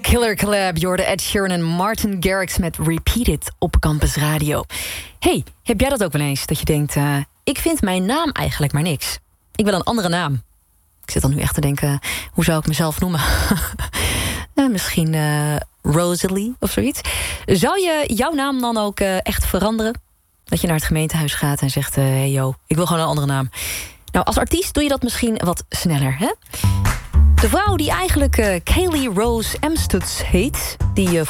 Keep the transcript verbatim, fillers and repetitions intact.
Killer Collab, je hoorde Ed Sheeran en Martin Garrix met Repeat It op Campus Radio. Hey, heb jij dat ook wel eens? Dat je denkt, uh, ik vind mijn naam eigenlijk maar niks. Ik wil een andere naam. Ik zit dan nu echt te denken, hoe zou ik mezelf noemen? uh, misschien uh, Rosalie of zoiets. Zou je jouw naam dan ook uh, echt veranderen? Dat je naar het gemeentehuis gaat en zegt, uh, hey yo, ik wil gewoon een andere naam. Nou, als artiest doe je dat misschien wat sneller, hè? De vrouw die eigenlijk uh, Kaylee Rose Amstutz heet, die uh,